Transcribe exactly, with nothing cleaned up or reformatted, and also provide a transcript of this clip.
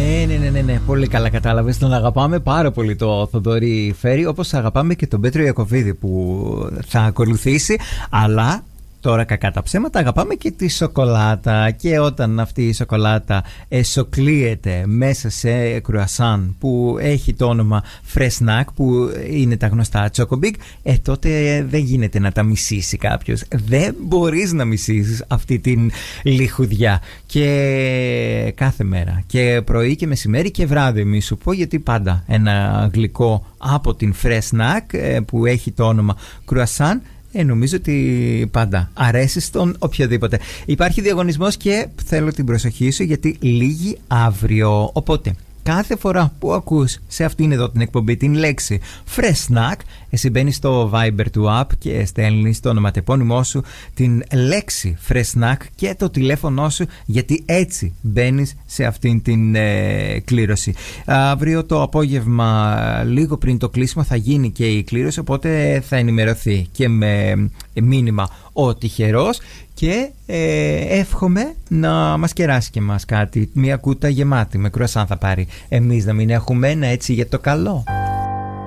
Ναι, ναι, ναι, ναι, ναι. Πολύ καλά κατάλαβες. Τον αγαπάμε πάρα πολύ το Θοδωρή Φέρη, όπως αγαπάμε και τον Πέτρο Ιακωβίδη που θα ακολουθήσει. Αλλά τώρα, κακά τα ψέματα, αγαπάμε και τη σοκολάτα. Και όταν αυτή η σοκολάτα εσωκλείεται μέσα σε κρουασάν που έχει το όνομα Fresh Snack, που είναι τα γνωστά Choco Big, ε, τότε δεν γίνεται να τα μισήσει κάποιος. Δεν μπορείς να μισήσεις αυτή την λιχουδιά. Και κάθε μέρα, και πρωί και μεσημέρι και βράδυ, μη σου πω, γιατί πάντα ένα γλυκό από την Fresh Snack που έχει το όνομα κρουασάν, Ε, νομίζω ότι πάντα αρέσει στον οποιοδήποτε. Υπάρχει διαγωνισμός και θέλω την προσοχή σου, γιατί λύγει αύριο. Οπότε, κάθε φορά που ακούς σε αυτήν εδώ την εκπομπή την λέξη Fresh Snack, εσύ μπαίνεις στο Viber του app και στέλνεις το ονοματεπώνυμό σου, την λέξη Fresh Snack και το τηλέφωνό σου, γιατί έτσι μπαίνεις σε αυτήν την ε, κλήρωση. Αύριο το απόγευμα, λίγο πριν το κλείσιμο, θα γίνει και η κλήρωση, οπότε θα ενημερωθεί και με μήνυμα ο τυχερός. Και ε, εύχομαι να μας κεράσει και μας κάτι. Μια κούτα γεμάτη με κρουασάν θα πάρει. Εμείς να μην έχουμε ένα, έτσι, για το καλό.